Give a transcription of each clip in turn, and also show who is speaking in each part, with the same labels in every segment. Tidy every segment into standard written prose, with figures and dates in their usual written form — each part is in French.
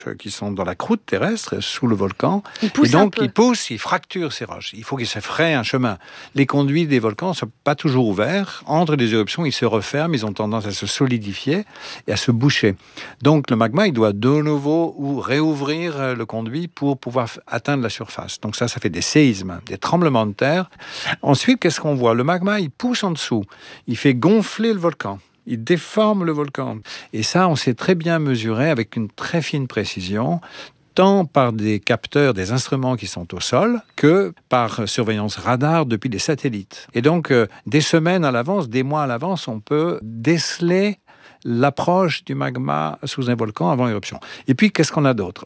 Speaker 1: qui sont dans la croûte terrestre, sous le volcan.
Speaker 2: Il pousse
Speaker 1: et donc,
Speaker 2: un peu.
Speaker 1: il pousse, il fracture ces roches. Il faut qu'il se fraye un chemin. Les conduits des volcans ne sont pas toujours ouverts. Entre les éruptions, ils se referment, ils ont tendance à se solidifier et à se boucher. Donc, le magma, il doit de nouveau réouvrir le conduit pour pouvoir atteindre la surface. Donc ça fait des séismes, des tremblements de terre. Ensuite, qu'est-ce qu'on voit? Le magma, il pousse en dessous. Il fait gonfler le volcan. Il déforme le volcan. Et ça, on sait très bien mesurer avec une très fine précision, tant par des capteurs, des instruments qui sont au sol, que par surveillance radar depuis des satellites. Et donc, des semaines à l'avance, des mois à l'avance, on peut déceler l'approche du magma sous un volcan avant l'éruption. Et puis, qu'est-ce qu'on a d'autre?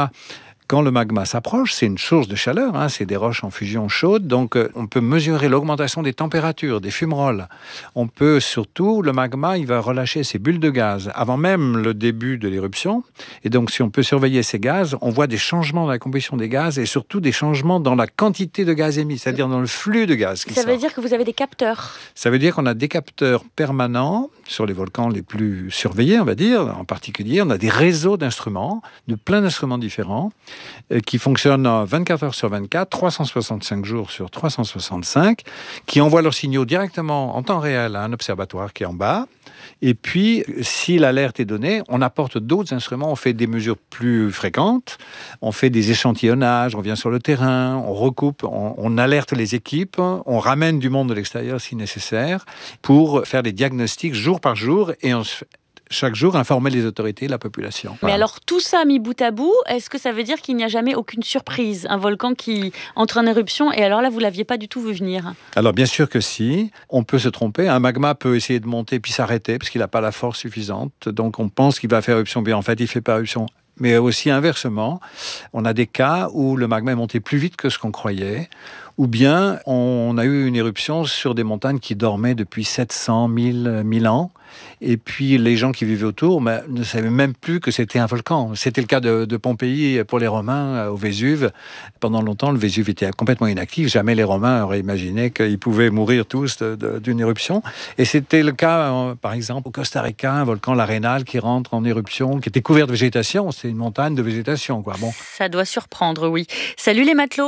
Speaker 1: Quand le magma s'approche, c'est une source de chaleur, c'est des roches en fusion chaude, donc on peut mesurer l'augmentation des températures, des fumerolles. On peut surtout, le magma, il va relâcher ses bulles de gaz avant même le début de l'éruption. Et donc, si on peut surveiller ces gaz, on voit des changements dans la composition des gaz et surtout des changements dans la quantité de gaz émis, c'est-à-dire dans le flux de gaz qui sort.
Speaker 2: Ça veut dire que vous avez des capteurs?
Speaker 1: Ça veut dire qu'on a des capteurs permanents sur les volcans les plus surveillés, on va dire. En particulier, on a des réseaux d'instruments, de plein d'instruments différents, qui fonctionnent 24 heures sur 24, 365 jours sur 365, qui envoient leurs signaux directement en temps réel à un observatoire qui est en bas. Et puis, si l'alerte est donnée, on apporte d'autres instruments, on fait des mesures plus fréquentes, on fait des échantillonnages, on vient sur le terrain, on recoupe, on alerte les équipes, on ramène du monde de l'extérieur si nécessaire, pour faire des diagnostics jour par jour et chaque jour informer les autorités, la population.
Speaker 2: Mais
Speaker 1: Voilà.
Speaker 2: alors, tout ça mis bout à bout, est-ce que ça veut dire qu'il n'y a jamais aucune surprise? Un volcan qui entre en éruption, et alors là, vous ne l'aviez pas du tout vu venir?
Speaker 1: Alors, bien sûr que si. On peut se tromper. Un magma peut essayer de monter puis s'arrêter parce qu'il n'a pas la force suffisante. Donc, on pense qu'il va faire éruption, mais en fait, il ne fait pas éruption. Mais aussi inversement, on a des cas où le magma est monté plus vite que ce qu'on croyait, ou bien on a eu une éruption sur des montagnes qui dormaient depuis 700 1000 ans, et puis les gens qui vivaient autour ne savaient même plus que c'était un volcan. C'était le cas de Pompéi pour les Romains au Vésuve. Pendant longtemps, le Vésuve était complètement inactif. Jamais les Romains auraient imaginé qu'ils pouvaient mourir tous d'une éruption. Et c'était le cas, par exemple, au Costa Rica, un volcan, l'Arenal, qui rentre en éruption, qui était couvert de végétation. C'est une montagne de végétation, quoi. Bon.
Speaker 2: Ça doit surprendre, oui. Salut les matelots.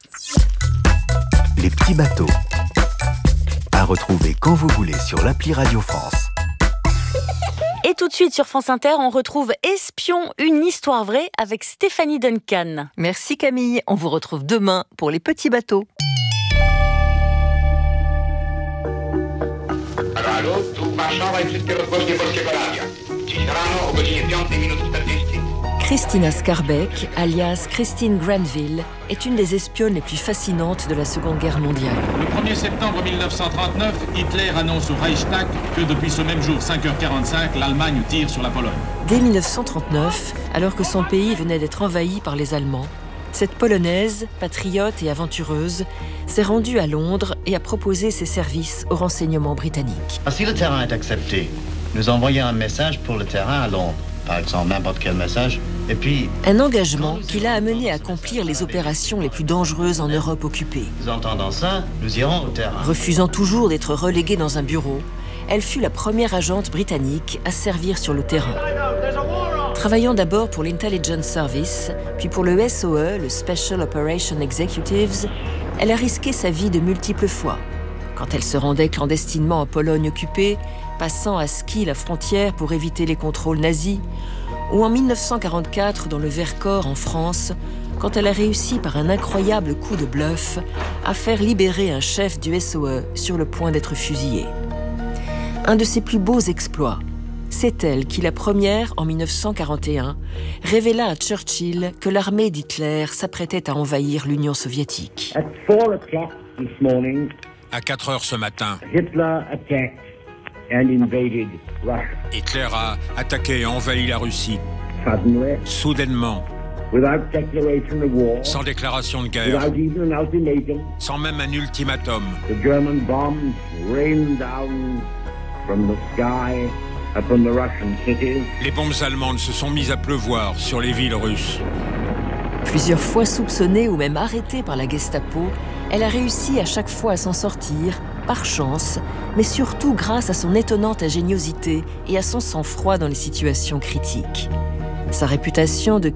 Speaker 3: Les petits bateaux. À retrouver quand vous voulez sur l'appli Radio France.
Speaker 2: Et tout de suite sur France Inter, on retrouve Espion, une histoire vraie avec Stéphanie Duncan.
Speaker 4: Merci Camille, on vous retrouve demain pour les petits bateaux.
Speaker 5: Allô, tu marchand vai wszystkiego zgłośnie Polskiego Radia. Dziś rano o godzinie 5:40.
Speaker 4: Christina Skarbek, alias Christine Granville, est une des espionnes les plus fascinantes de la Seconde Guerre mondiale.
Speaker 6: Le 1er septembre 1939, Hitler annonce au Reichstag que depuis ce même jour, 5h45, l'Allemagne tire sur la Pologne.
Speaker 4: Dès 1939, alors que son pays venait d'être envahi par les Allemands, cette Polonaise, patriote et aventureuse, s'est rendue à Londres et a proposé ses services aux renseignements britanniques.
Speaker 7: Si le terrain est accepté, nous envoyons un message pour le terrain à Londres. Par exemple, n'importe quel message. Et puis...
Speaker 4: Un engagement qui l'a amené à accomplir les opérations les plus dangereuses en Europe occupée.
Speaker 7: Nous entendant ça, nous irons au terrain.
Speaker 4: Refusant toujours d'être reléguée dans un bureau, elle fut la première agente britannique à servir sur le terrain. Travaillant d'abord pour l'Intelligence Service, puis pour le SOE, le Special Operation Executives, elle a risqué sa vie de multiples fois. Quand elle se rendait clandestinement en Pologne occupée, passant à ski la frontière pour éviter les contrôles nazis, ou en 1944 dans le Vercors en France, quand elle a réussi par un incroyable coup de bluff à faire libérer un chef du SOE sur le point d'être fusillé. Un de ses plus beaux exploits, c'est elle qui, la première, en 1941, révéla à Churchill que l'armée d'Hitler s'apprêtait à envahir l'Union soviétique.
Speaker 8: At 4 o'clock this morning,
Speaker 9: à 4 heures ce matin,
Speaker 8: Hitler attacked and invaded Russia.
Speaker 9: Hitler a attaqué et envahi la Russie.
Speaker 8: Suddenly,
Speaker 9: soudainement,
Speaker 8: without declaration of war,
Speaker 9: sans déclaration de guerre,
Speaker 8: without even an ultimatum,
Speaker 9: sans même un ultimatum.
Speaker 8: The German bombs rained down from the sky upon the Russian cities.
Speaker 9: Les bombes allemandes se sont mises à pleuvoir sur les villes russes.
Speaker 4: Plusieurs fois soupçonnée ou même arrêtée par la Gestapo, elle a réussi à chaque fois à s'en sortir, par chance, mais surtout grâce à son étonnante ingéniosité et à son sang-froid dans les situations critiques. Sa réputation de